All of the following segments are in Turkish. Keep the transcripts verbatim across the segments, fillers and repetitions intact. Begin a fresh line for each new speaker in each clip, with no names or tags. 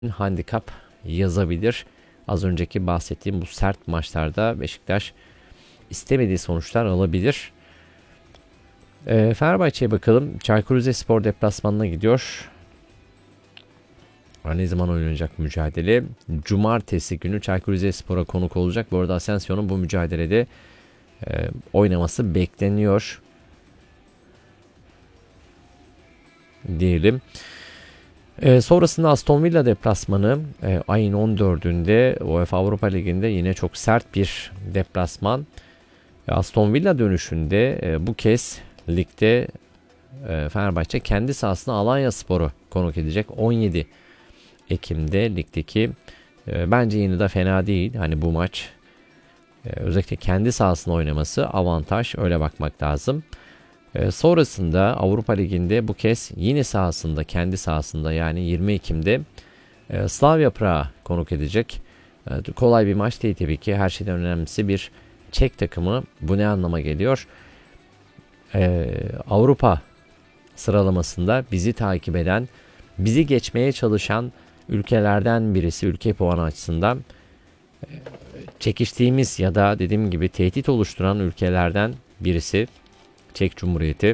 handikap yazabilir. Az önceki bahsettiğim bu sert maçlarda Beşiktaş istemediği sonuçlar alabilir. E, Fenerbahçe'ye bakalım. Çaykur Rizespor deplasmanına gidiyor. Ne zaman oynanacak mücadele? Cumartesi günü Çaykur Rizespor'a konuk olacak. Bu arada Asensio'nun bu mücadelede e, oynaması bekleniyor diyelim. E, sonrasında Aston Villa deplasmanı e, ayın on dördünde UEFA Avrupa Ligi'nde yine çok sert bir deplasman. E, Aston Villa dönüşünde e, bu kez ligde e, Fenerbahçe kendi sahasına Alanyaspor'u konuk edecek. on yedi Ekim'de ligdeki e, bence yine de fena değil. Hani bu maç e, özellikle kendi sahasında oynaması avantaj, öyle bakmak lazım. E, sonrasında Avrupa Ligi'nde bu kez yine sahasında, kendi sahasında yani yirmi Ekim'de e, Slavia Prag'a konuk edecek. E, kolay bir maç değil tabii ki. Her şeyden önemlisi bir Çek takımı. Bu ne anlama geliyor? E, Avrupa sıralamasında bizi takip eden, bizi geçmeye çalışan ülkelerden birisi, ülke puanı açısından e, çekiştiğimiz ya da dediğim gibi tehdit oluşturan ülkelerden birisi Çek Cumhuriyeti.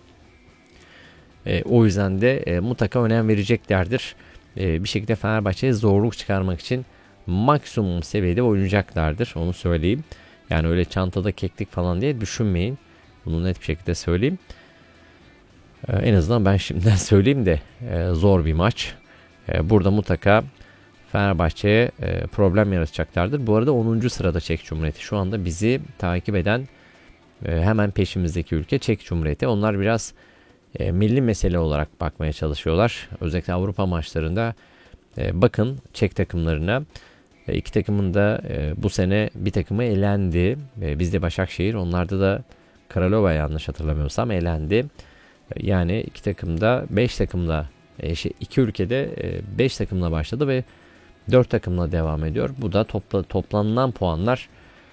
E, o yüzden de e, mutlaka önem vereceklerdir. E, bir şekilde Fenerbahçe'ye zorluk çıkarmak için maksimum seviyede oynayacaklardır. Onu söyleyeyim. Yani öyle çantada keklik falan diye düşünmeyin. Bunu net bir şekilde söyleyeyim. E, en azından ben şimdiden söyleyeyim de e, zor bir maç. E, burada mutlaka Fenerbahçe'ye e, problem yaratacaklardır. Bu arada onuncu sırada Çek Cumhuriyeti. Şu anda bizi takip eden e, hemen peşimizdeki ülke Çek Cumhuriyeti. Onlar biraz e, milli mesele olarak bakmaya çalışıyorlar. Özellikle Avrupa maçlarında e, bakın Çek takımlarına. E, iki takımın da e, bu sene bir takımı elendi. E, bizde Başakşehir, onlarda da Kralova yanlış hatırlamıyorsam elendi. E, yani iki takımda beş takımla e, şey, iki ülkede beş takımla başladı ve dört takımla devam ediyor. Bu da topla, toplanılan puanlar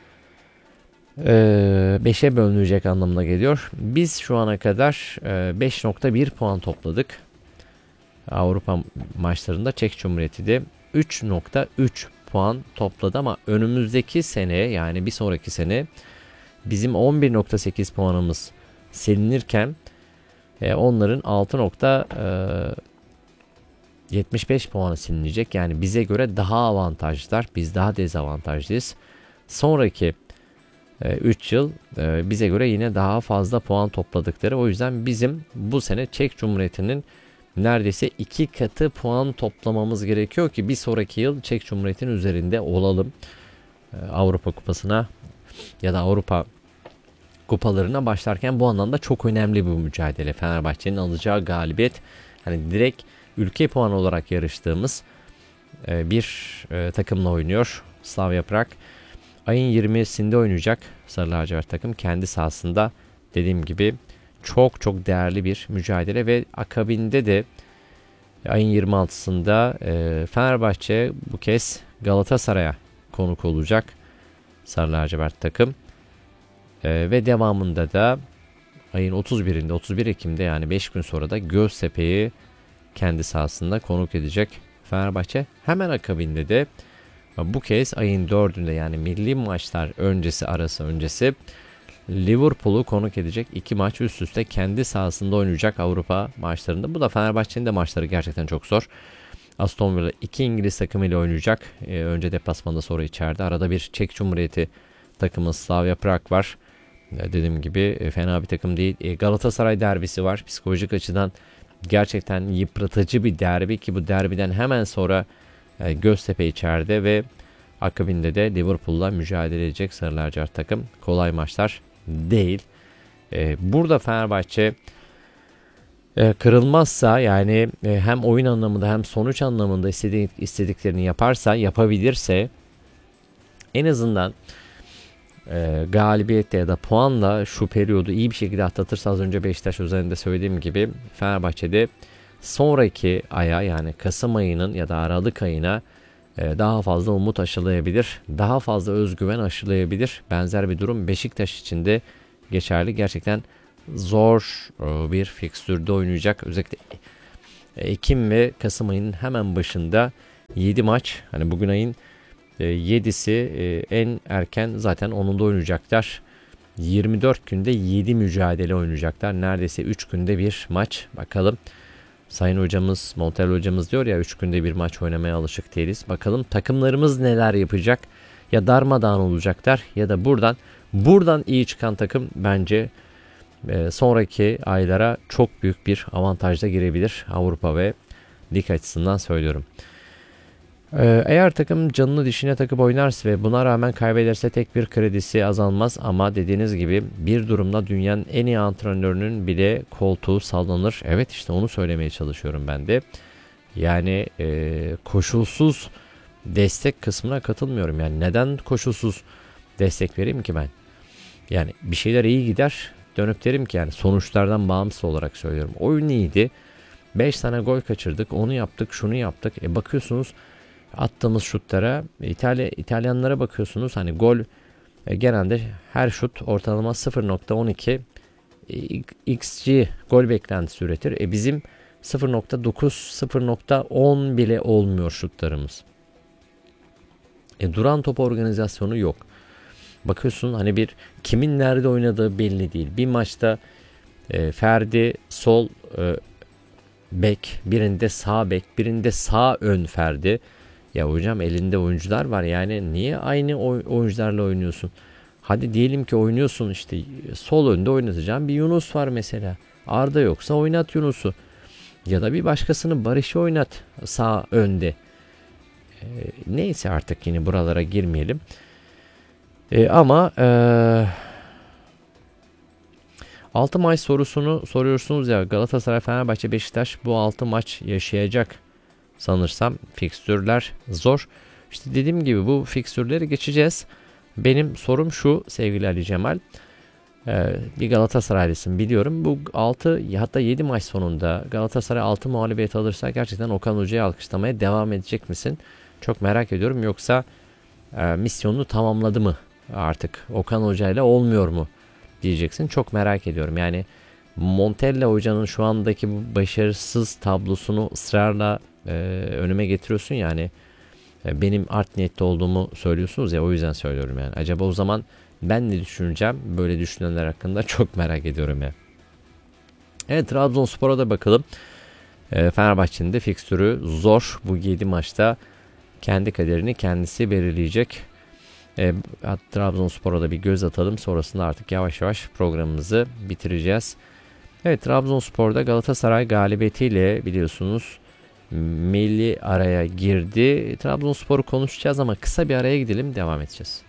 beşe bölünecek anlamına geliyor. Biz şu ana kadar beş nokta bir puan topladık. Avrupa maçlarında Çek Cumhuriyeti de üç nokta üç puan topladı ama önümüzdeki sene, yani bir sonraki sene bizim on bir nokta sekiz puanımız silinirken onların altı nokta yetmiş beş puanı silinecek. Yani bize göre daha avantajlılar. Biz daha dezavantajlıyız. Sonraki üç yıl e, bize göre yine daha fazla puan topladıkları. O yüzden bizim bu sene Çek Cumhuriyeti'nin neredeyse iki katı puan toplamamız gerekiyor ki bir sonraki yıl Çek Cumhuriyeti'nin üzerinde olalım. E, Avrupa Kupası'na ya da Avrupa kupalarına başlarken bu anlamda çok önemli bir mücadele. Fenerbahçe'nin alacağı galibiyet, hani direkt ülke puanı olarak yarıştığımız e, bir e, takımla oynuyor Slavia Prag. Ayın yirmisinde oynayacak Sarı Lacivert takım kendi sahasında. Dediğim gibi çok çok değerli bir mücadele ve akabinde de ayın yirmi altısında e, Fenerbahçe bu kez Galatasaray'a konuk olacak Sarı Lacivert takım. E, ve devamında da ayın otuz birinde otuz bir Ekim'de, yani beş gün sonra da Göztepe'yi kendi sahasında konuk edecek Fenerbahçe. Hemen akabinde de bu kez ayın dördünde, yani milli maçlar öncesi arası öncesi Liverpool'u konuk edecek. İki maç üst üste kendi sahasında oynayacak Avrupa maçlarında. Bu da Fenerbahçe'nin de maçları gerçekten çok zor. Aston Villa iki İngiliz takımıyla oynayacak. Ee, önce deplasmanda, sonra içeride. Arada bir Çek Cumhuriyeti takımı Slavia Prag var. Ee, dediğim gibi e, fena bir takım değil. E, Galatasaray derbisi var. Psikolojik açıdan gerçekten yıpratıcı bir derbi ki bu derbiden hemen sonra Göztepe içeride ve akabinde de Liverpool'la mücadele edecek Sarı Lacivert takım. Kolay maçlar değil. Burada Fenerbahçe kırılmazsa, yani hem oyun anlamında hem sonuç anlamında istedik, istediklerini yaparsa, yapabilirse, en azından e, galibiyette ya da puanla şu periyodu iyi bir şekilde atlatırsa, az önce Beşiktaş üzerinde söylediğim gibi Fenerbahçe'de sonraki aya, yani Kasım ayının ya da Aralık ayına e, daha fazla umut aşılayabilir. Daha fazla özgüven aşılayabilir. Benzer bir durum Beşiktaş için de geçerli. Gerçekten zor e, bir fikstürde oynayacak. Özellikle Ekim ve Kasım ayının hemen başında yedi maç. Hani bugün ayın yedisi en erken zaten onunda oynayacaklar. yirmi dört günde yedi mücadele oynayacaklar. Neredeyse üç günde bir maç. Bakalım. Sayın hocamız, Montel hocamız diyor ya üç günde bir maç oynamaya alışık değiliz. Bakalım takımlarımız neler yapacak? Ya darmadağın olacaklar ya da buradan buradan iyi çıkan takım bence e, sonraki aylara çok büyük bir avantajla girebilir. Avrupa ve lig açısından söylüyorum. Ee, eğer takım canını dişine takıp oynarsa ve buna rağmen kaybederse tek bir kredisi azalmaz ama dediğiniz gibi bir durumda dünyanın en iyi antrenörünün bile koltuğu sallanır. Evet işte onu söylemeye çalışıyorum ben de. Yani e, koşulsuz destek kısmına katılmıyorum. Yani neden koşulsuz destek vereyim ki ben? Yani bir şeyler iyi gider dönüp derim ki yani sonuçlardan bağımsız olarak söylüyorum. Oyun iyiydi. beş tane gol kaçırdık, onu yaptık, şunu yaptık. E bakıyorsunuz attığımız şutlara, İtalya İtalyanlara bakıyorsunuz hani gol e, genelde her şut ortalama sıfır nokta on iki e, X G gol beklentisi üretir. E bizim sıfır nokta dokuz sıfır nokta on bile olmuyor şutlarımız. E duran top organizasyonu yok. Bakıyorsun hani bir kimin nerede oynadığı belli değil. Bir maçta e, Ferdi sol e, bek, birinde sağ bek, birinde sağ ön Ferdi. Ya hocam elinde oyuncular var yani niye aynı oyuncularla oynuyorsun? Hadi diyelim ki oynuyorsun işte sol önde oynatacağım bir Yunus var mesela. Arda yoksa oynat Yunus'u. Ya da bir başkasını Barış'ı oynat sağ önde. E, neyse artık yine buralara girmeyelim. E, ama e, altı maç sorusunu soruyorsunuz ya Galatasaray, Fenerbahçe, Beşiktaş bu altı maç yaşayacak. Sanırsam fikstürler zor. İşte dediğim gibi bu fikstürleri geçeceğiz. Benim sorum şu sevgili Ali Cemal. Ee, bir Galatasaraylısın biliyorum. Bu altı hatta yedi maç sonunda Galatasaray altı mağlubiyet alırsa gerçekten Okan Hoca'yı alkışlamaya devam edecek misin? Çok merak ediyorum. Yoksa e, misyonunu tamamladı mı artık? Okan Hoca'yla olmuyor mu diyeceksin. Çok merak ediyorum. Yani Montella Hoca'nın şu andaki bu başarısız tablosunu ısrarla e, önüme getiriyorsun yani. E, benim art niyetli olduğumu söylüyorsunuz ya o yüzden söylüyorum yani. Acaba o zaman ben ne düşüneceğim? Böyle düşünenler hakkında çok merak ediyorum ya. Evet Trabzonspor'a da bakalım. E, Fenerbahçe'nin de fikstürü zor. Bu yedi maçta kendi kaderini kendisi belirleyecek. E, Trabzonspor'a da bir göz atalım. Sonrasında artık yavaş yavaş programımızı bitireceğiz. Evet Trabzonspor'da Galatasaray galibiyetiyle biliyorsunuz milli araya girdi. Trabzonspor'u konuşacağız ama kısa bir araya gidelim devam edeceğiz.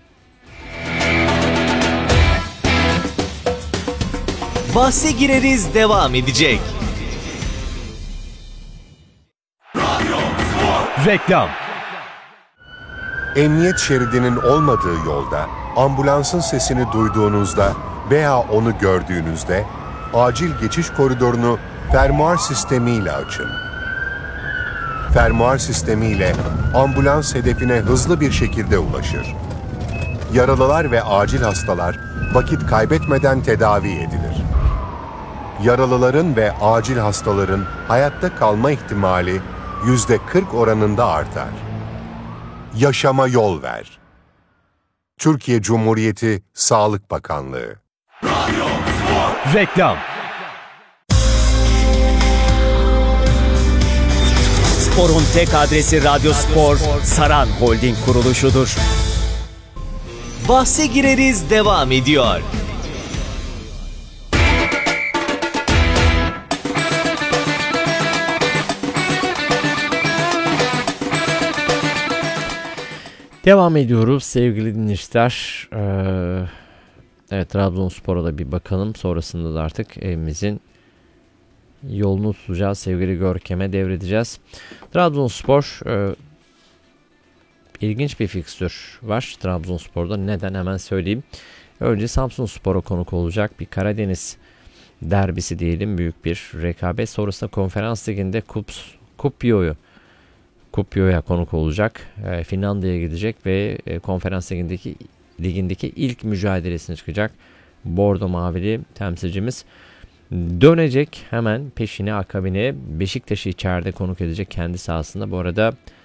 Bahse gireriz devam edecek.
Reklam. Emniyet şeridinin olmadığı yolda ambulansın sesini duyduğunuzda veya onu gördüğünüzde acil geçiş koridorunu fermuar sistemiyle açın. Fermuar sistemiyle ambulans hedefine hızlı bir şekilde ulaşır. Yaralılar ve acil hastalar vakit kaybetmeden tedavi edilir. Yaralıların ve acil hastaların hayatta kalma ihtimali yüzde kırk oranında artar. Yaşama yol ver. Türkiye Cumhuriyeti Sağlık Bakanlığı. Reklam.
Spor'un tek adresi Radyo Spor, Saran Holding kuruluşudur. Bahse gireriz devam ediyor.
Devam ediyoruz sevgili dinleyiciler. Ee, evet Trabzonspor'a da bir bakalım. Sonrasında da artık evimizin yolunu tutacağız. Sevgili Görkem'e devredeceğiz. Trabzonspor e, ilginç bir fikstür var Trabzonspor'da. Neden hemen söyleyeyim. Önce Samsunspor'a konuk olacak bir Karadeniz derbisi diyelim. Büyük bir rekabet. Sonrasında Konferans Ligi'nde Kups, Kupio'yu Kupio'ya konuk olacak. E, Finlandiya'ya gidecek ve e, Konferans Ligi'ndeki ligindeki ilk mücadelesine çıkacak. Bordo Mavili temsilcimiz dönecek hemen peşine akabine Beşiktaş'ı içeride konuk edecek kendi sahasında. Bu arada